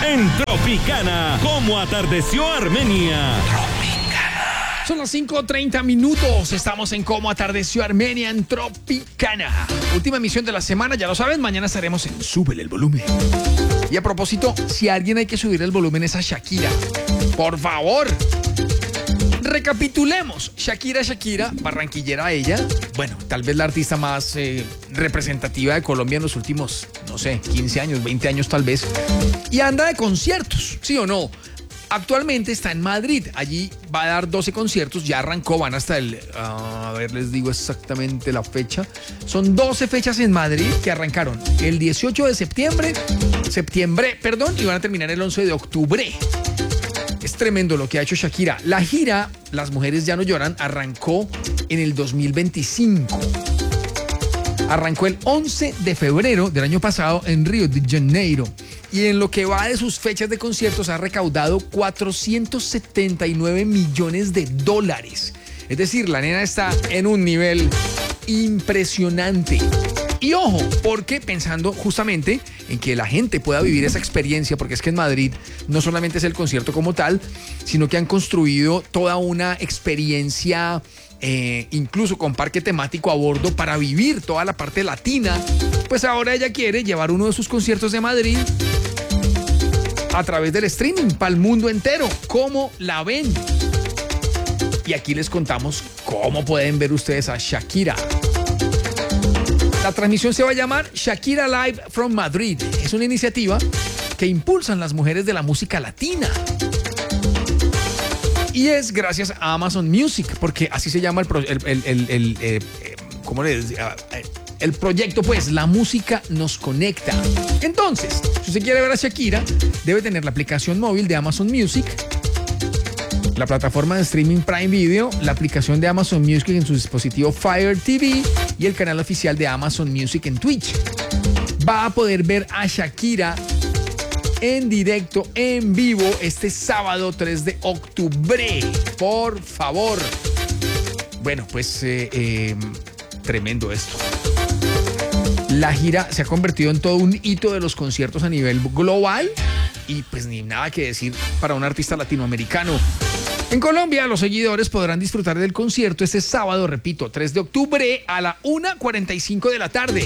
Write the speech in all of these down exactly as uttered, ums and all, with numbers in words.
en Tropicana. ¿Cómo atardeció Armenia? Son las cinco treinta minutos. Estamos en Cómo atardeció Armenia en Tropicana. Última emisión de la semana, ya lo saben. Mañana estaremos en Súbele el volumen. Y a propósito, si a alguien hay que subir el volumen es a Shakira. Por favor. Recapitulemos. Shakira, Shakira, barranquillera ella. Bueno, tal vez la artista más eh, representativa de Colombia en los últimos, no sé, quince años, veinte años tal vez. Y anda de conciertos, ¿sí o no? Actualmente está en Madrid. Allí va a dar doce conciertos. Ya arrancó, van hasta el... Uh, a ver, les digo exactamente la fecha. Son doce fechas en Madrid que arrancaron el dieciocho de septiembre. Septiembre, perdón. Y van a terminar el once de octubre. Es tremendo lo que ha hecho Shakira. La gira Las Mujeres Ya No Lloran arrancó en el dos mil veinticinco. Arrancó el once de febrero del año pasado en Río de Janeiro. Y en lo que va de sus fechas de conciertos ha recaudado cuatrocientos setenta y nueve millones de dólares. Es decir, la nena está en un nivel impresionante. Y ojo, porque pensando justamente en que la gente pueda vivir esa experiencia, porque es que en Madrid no solamente es el concierto como tal, sino que han construido toda una experiencia, eh, incluso con parque temático a bordo para vivir toda la parte latina. Pues ahora ella quiere llevar uno de sus conciertos de Madrid a través del streaming para el mundo entero. ¿Cómo la ven? Y aquí les contamos cómo pueden ver ustedes a Shakira. La transmisión se va a llamar Shakira Live from Madrid. Es una iniciativa que impulsan las mujeres de la música latina. Y es gracias a Amazon Music, porque así se llama el, pro, el, el, el, el eh, ¿cómo le decía? El proyecto, pues, La Música Nos Conecta. Entonces, si usted quiere ver a Shakira, debe tener la aplicación móvil de Amazon Music, la plataforma de streaming Prime Video, la aplicación de Amazon Music en su dispositivo Fire T V y el canal oficial de Amazon Music en Twitch. Va a poder ver a Shakira en directo, en vivo, este sábado tres de octubre. Por favor. Bueno, pues eh, eh, tremendo esto. La gira se ha convertido en todo un hito de los conciertos a nivel global y pues ni nada que decir para un artista latinoamericano. En Colombia, los seguidores podrán disfrutar del concierto este sábado, repito, tres de octubre a la una cuarenta y cinco de la tarde.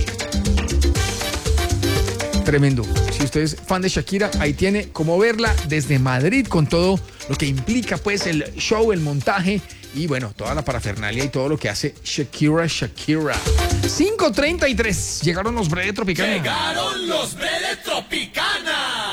Tremendo. Si usted es fan de Shakira, ahí tiene cómo verla desde Madrid con todo lo que implica pues el show, el montaje y bueno, toda la parafernalia y todo lo que hace Shakira, Shakira. cinco treinta y tres. Llegaron los Bre de Tropicana. Llegaron los Bre de Tropicana.